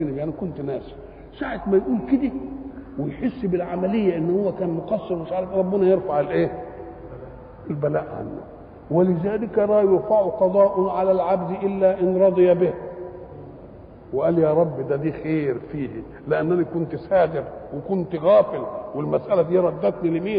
يعني كنت ناسي. ساعة ما يقول كده ويحس بالعملية ان هو كان مقصر مش عارف، ربنا يرفع الايه؟ البلاء عنه. ولذلك لا يرفع قضاء على العبد الا ان رضي به وقال يا رب ده دي خير فيه، لانني كنت ساذج وكنت غافل والمسألة دي ردتني لمين؟